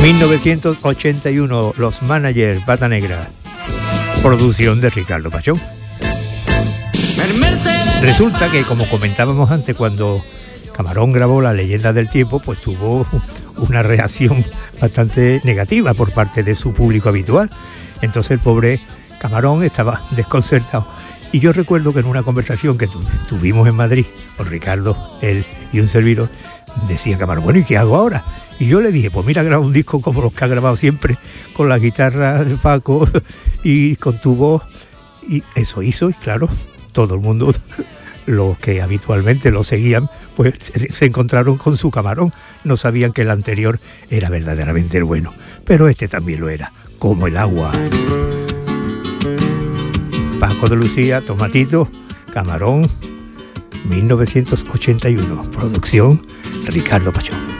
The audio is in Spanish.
1981, Los Managers, Pata Negra, producción de Ricardo Pachón. Resulta que, como comentábamos antes, cuando Camarón grabó La Leyenda del Tiempo, pues tuvo una reacción bastante negativa por parte de su público habitual. Entonces el pobre Camarón estaba desconcertado. Y yo recuerdo que en una conversación que tuvimos en Madrid con Ricardo, él y un servidor, decía Camarón, bueno, ¿y qué hago ahora? Y yo le dije, pues mira, graba un disco como los que ha grabado siempre, con la guitarra de Paco y con tu voz. Y eso hizo, y claro, todo el mundo, los que habitualmente lo seguían, pues se encontraron con su Camarón. No sabían que el anterior era verdaderamente el bueno, pero este también lo era, como el agua. Paco de Lucía, Tomatito, Camarón, 1981, producción Ricardo Pachón.